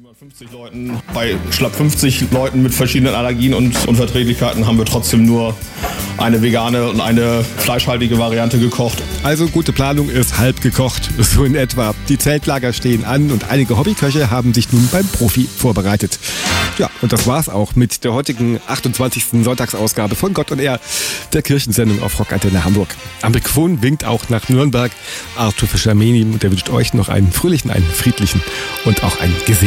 750 Leuten, bei schlapp 50 Leuten mit verschiedenen Allergien und Unverträglichkeiten haben wir trotzdem nur eine vegane und eine fleischhaltige Variante gekocht. Also gute Planung ist halb gekocht, so in etwa. Die Zeltlager stehen an und einige Hobbyköche haben sich nun beim Profi vorbereitet. Ja, und das war's auch mit der heutigen 28. Sonntagsausgabe von Gott und Er, der Kirchensendung auf Rockantenne Hamburg. Am Mikrofon winkt auch nach Nürnberg Arthur Fischer-Mehni und der wünscht euch noch einen fröhlichen, einen friedlichen und auch einen gesegneten